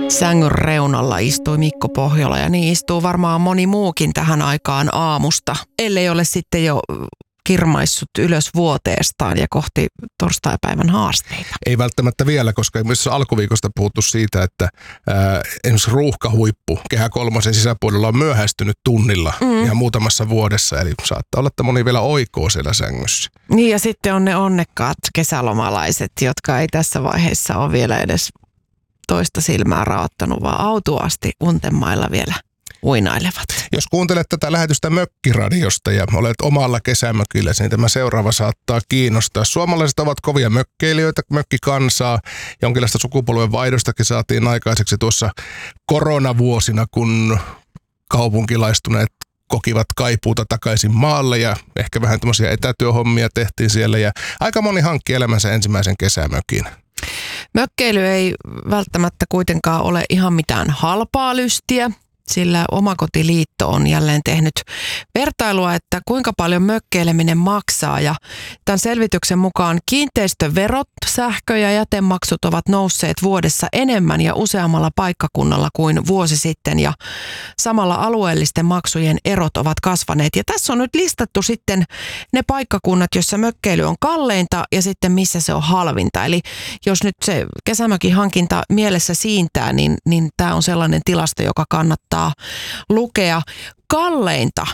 Sängyn reunalla istui Mikko Pohjola ja niin istuu varmaan moni muukin tähän aikaan aamusta, ellei ole sitten jo kirmaissut ylös vuoteestaan ja kohti torstaipäivän haasteita. Ei välttämättä vielä, koska myös alkuviikosta puhuttu siitä, että esimerkiksi ruuhkahuippu Kehä kolmosen sisäpuolella on myöhästynyt tunnilla ihan muutamassa vuodessa, eli saattaa olla, että moni vielä oikoo siellä sängyssä. Niin ja sitten on ne onnekkaat kesälomalaiset, jotka ei tässä vaiheessa ole vielä edes toista silmää raottanut, vaan autuasti untemailla vielä uinailevat. Jos kuuntelet tätä lähetystä Mökkiradiosta ja olet omalla kesämökillä, niin tämä seuraava saattaa kiinnostaa. Suomalaiset ovat kovia mökkeilijöitä, mökkikansaa. Jonkinlaista sukupolven vaihdostakin saatiin aikaiseksi tuossa koronavuosina, kun kaupunkilaistuneet kokivat kaipuuta takaisin maalle ja ehkä vähän tämmöisiä etätyöhommia tehtiin siellä ja aika moni hankki elämänsä ensimmäisen kesämökin. Mökkeily ei välttämättä kuitenkaan ole ihan mitään halpaa lystiä, sillä Omakotiliitto on jälleen tehnyt vertailua, että kuinka paljon mökkeileminen maksaa. Ja tämän selvityksen mukaan kiinteistöverot, sähkö- ja jätemaksut ovat nousseet vuodessa enemmän ja useammalla paikkakunnalla kuin vuosi sitten. Ja samalla alueellisten maksujen erot ovat kasvaneet. Ja tässä on nyt listattu sitten ne paikkakunnat, joissa mökkeily on kalleinta ja sitten missä se on halvinta. Eli jos nyt se kesämökin hankinta mielessä siintää, niin tämä on sellainen tilasto, joka kannattaa lukea. Kalleinta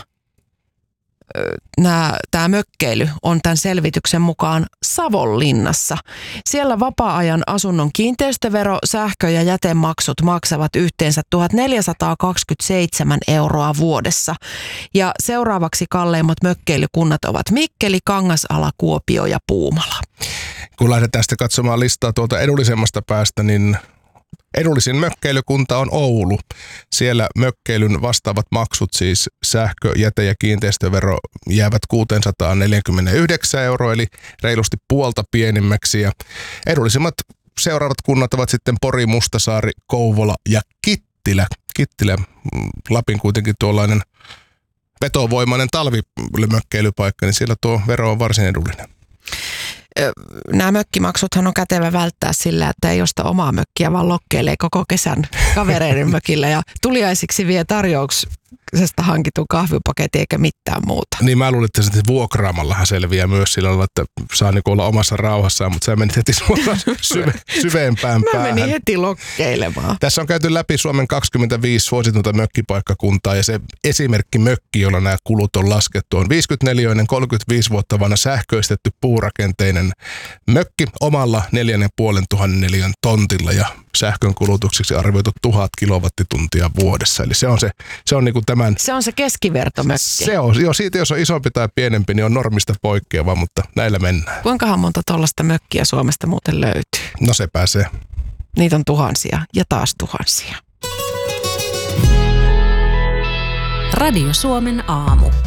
tämä mökkeily on tämän selvityksen mukaan Savonlinnassa. Siellä vapaa-ajan asunnon kiinteistövero, sähkö- ja jätemaksut maksavat yhteensä 1 427 € vuodessa. Ja seuraavaksi kalleimmat mökkeilykunnat ovat Mikkeli, Kangasala, Kuopio ja Puumala. Kun lähdetään sitten katsomaan listaa tuolta edullisemmasta päästä, niin edullisin mökkeilykunta on Oulu. Siellä mökkeilyn vastaavat maksut, siis sähkö, jäte ja kiinteistövero, jäävät 649 €, eli reilusti puolta pienimmäksi. Ja edullisimmat seuraavat kunnat ovat sitten Pori, Mustasaari, Kouvola ja Kittilä. Kittilä, Lapin kuitenkin tuollainen vetovoimainen talvimökkeilypaikka, niin siellä tuo vero on varsin edullinen. Nämä mökkimaksuthan on kätevä välttää sillä, että ei osta omaa mökkiä, vaan lokkeilee koko kesän kavereiden mökillä ja tuliaisiksi vie tarjouksesta hankitun kahvipaketin eikä mitään muuta. Niin mä luulin, että vuokraamallahan selviää myös sillä lailla, että saa niin olla omassa rauhassaan, mutta sä menit heti syvempään päähän. Mä menin heti lokkeilemaan. Tässä on käyty läpi Suomen 25 suositunta mökkipaikkakuntaa ja se esimerkki mökki, jolla nämä kulut on laskettu, on 54, 35 vuotta vanha sähköistetty puurakenteinen mökki omalla 4500 neliön tontilla ja sähkön kulutuksiksi arvioitu 1000 kilowattituntia vuodessa. Eli se on niinku tämän... Se on se keskivertomökki. Se on. Joo, siitä jos on isompi tai pienempi, niin on normista poikkeava, mutta näillä mennään. Kuinkahan monta tollaista mökkiä Suomesta muuten löytyy? No se pääsee. Niitä on tuhansia ja taas tuhansia. Radio Suomen aamu.